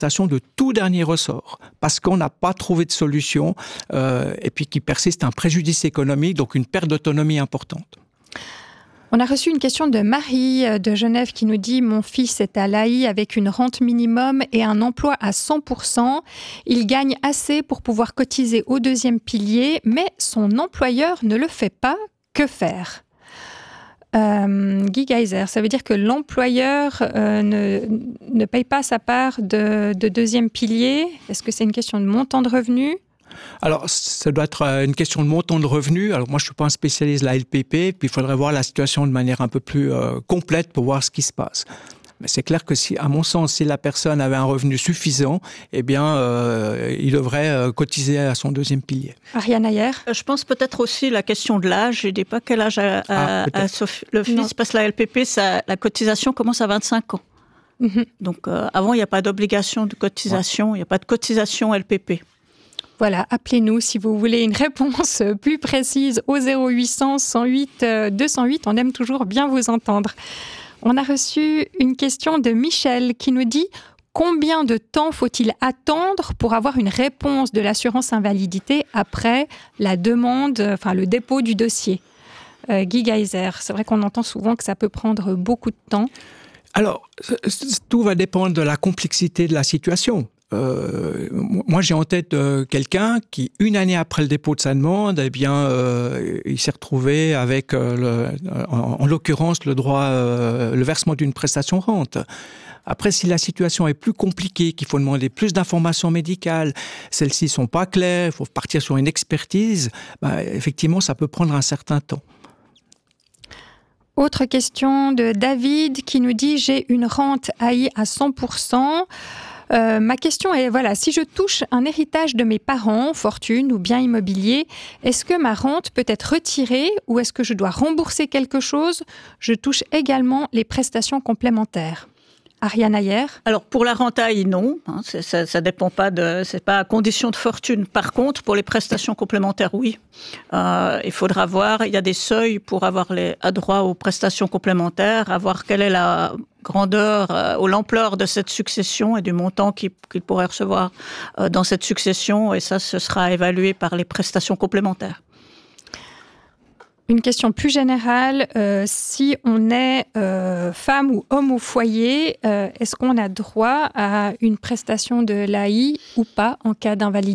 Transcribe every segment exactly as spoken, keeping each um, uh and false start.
prestation de tout dernier ressort, parce qu'on n'a pas trouvé de solution, euh, et puis qui persiste un préjudice économique, donc une perte d'autonomie importante. On a reçu une question de Marie de Genève qui nous dit « Mon fils est à l'A I avec une rente minimum et un emploi à cent pour cent. Il gagne assez pour pouvoir cotiser au deuxième pilier, mais son employeur ne le fait pas. Que faire ?» euh, Guy Geyser, ça veut dire que l'employeur euh, ne, ne paye pas sa part de, de deuxième pilier. Est-ce que c'est une question de montant de revenus ? Alors, ça doit être une question de montant de revenus. Alors, moi, je ne suis pas un spécialiste de la L P P, puis il faudrait voir la situation de manière un peu plus euh, complète pour voir ce qui se passe. Mais c'est clair que, si, à mon sens, si la personne avait un revenu suffisant, eh bien, euh, il devrait euh, cotiser à son deuxième pilier. Ariane Ayer ? Je pense peut-être aussi la question de l'âge. Je ne dis pas quel âge a, a, ah, a Sophie, le fils, non. Parce que la L P P, ça, la cotisation commence à vingt-cinq ans. Mm-hmm. Donc, euh, avant, il n'y a pas d'obligation de cotisation. Il ouais. n'y a pas de cotisation L P P. Voilà, appelez-nous si vous voulez une réponse plus précise au zéro huit cent, cent huit, deux cent huit. On aime toujours bien vous entendre. On a reçu une question de Michel qui nous dit « Combien de temps faut-il attendre pour avoir une réponse de l'assurance invalidité après la demande, enfin le dépôt du dossier ?» euh, Guy Geyser, c'est vrai qu'on entend souvent que ça peut prendre beaucoup de temps. Alors, tout va dépendre de la complexité de la situation. Euh, moi, j'ai en tête euh, quelqu'un qui, une année après le dépôt de sa demande, eh bien, euh, il s'est retrouvé avec, euh, le, en, en l'occurrence, le droit, euh, le versement d'une prestation rente. Après, si la situation est plus compliquée, qu'il faut demander plus d'informations médicales, celles-ci sont pas claires, il faut partir sur une expertise, ben, effectivement, ça peut prendre un certain temps. Autre question de David qui nous dit « J'ai une rente A I à cent pour cent. Euh, ma question est, voilà, si je touche un héritage de mes parents, fortune ou bien immobilier, est-ce que ma rente peut être retirée ou est-ce que je dois rembourser quelque chose ? Je touche également les prestations complémentaires. » Ariane Ayer. Alors, pour la rente A I, non. Hein, c'est, ça, ça dépend pas de, c'est pas à condition de fortune. Par contre, pour les prestations complémentaires, oui. Euh, il faudra voir, il y a des seuils pour avoir les, à droit aux prestations complémentaires, à voir quelle est la grandeur euh, ou l'ampleur de cette succession et du montant qu'il, qu'il pourrait recevoir euh, dans cette succession. Et ça, ce sera évalué par les prestations complémentaires. Une question plus générale, euh, si on est euh, femme ou homme au foyer, euh, est-ce qu'on a droit à une prestation de l'A I ou pas en cas d'invalidité ?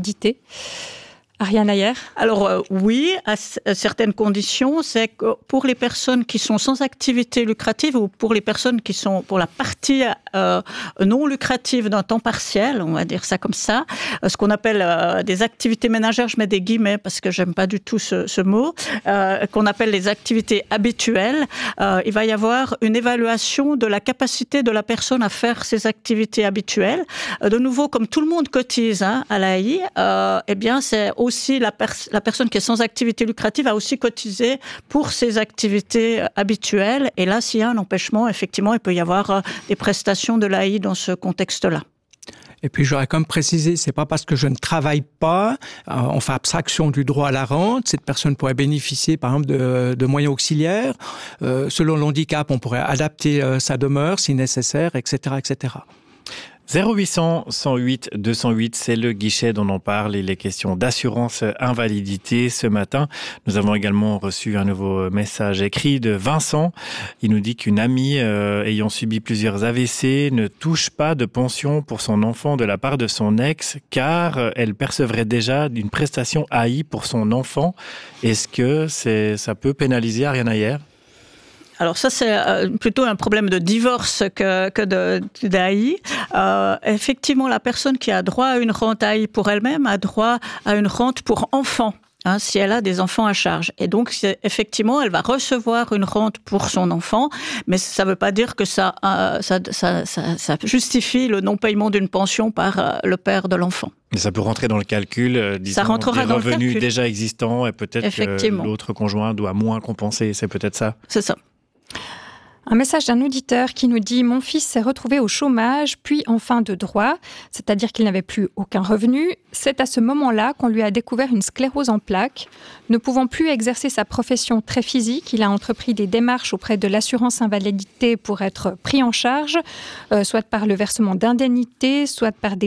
Ariane Ayer. Alors euh, oui, à, c- à certaines conditions, c'est que pour les personnes qui sont sans activité lucrative ou pour les personnes qui sont pour la partie euh, non lucrative d'un temps partiel, on va dire ça comme ça, euh, ce qu'on appelle euh, des activités ménagères, je mets des guillemets parce que j'aime pas du tout ce, ce mot, euh, qu'on appelle les activités habituelles, euh, il va y avoir une évaluation de la capacité de la personne à faire ces activités habituelles. Euh, de nouveau, comme tout le monde cotise hein, à l'A I, euh, eh bien c'est aussi la, pers- la personne qui est sans activité lucrative a aussi cotisé pour ses activités habituelles. Et là, s'il y a un empêchement, effectivement, il peut y avoir des prestations de l'A I dans ce contexte-là. Et puis, j'aurais quand même précisé, c'est pas parce que je ne travaille pas, euh, on fait abstraction du droit à la rente, cette personne pourrait bénéficier, par exemple, de, de moyens auxiliaires. Euh, selon l'handicap, on pourrait adapter euh, sa demeure si nécessaire, et cetera, et cetera. zéro huit cent, cent huit, deux cent huit, c'est le guichet dont on parle et les questions d'assurance invalidité ce matin. Nous avons également reçu un nouveau message écrit de Vincent. Il nous dit qu'une amie euh, ayant subi plusieurs A V C ne touche pas de pension pour son enfant de la part de son ex car elle percevrait déjà une prestation A I pour son enfant. Est-ce que c'est, ça peut pénaliser Ariane Ayer ? Alors ça, c'est plutôt un problème de divorce que, que de, d'A I. Euh, effectivement, la personne qui a droit à une rente A I pour elle-même a droit à une rente pour enfant. Hein, si elle a des enfants à charge. Et donc, effectivement, elle va recevoir une rente pour son enfant, mais ça ne veut pas dire que ça, euh, ça, ça, ça, ça justifie le non-paiement d'une pension par euh, le père de l'enfant. Et ça peut rentrer dans le calcul, euh, disons, ça rentrera des dans revenus le calcul. déjà existants et peut-être que l'autre conjoint doit moins compenser. C'est peut-être ça. C'est ça. Un message d'un auditeur qui nous dit « Mon fils s'est retrouvé au chômage, puis en fin de droit, c'est-à-dire qu'il n'avait plus aucun revenu. C'est à ce moment-là qu'on lui a découvert une sclérose en plaques. Ne pouvant plus exercer sa profession très physique, il a entrepris des démarches auprès de l'assurance invalidité pour être pris en charge, euh, soit par le versement d'indemnités, soit par des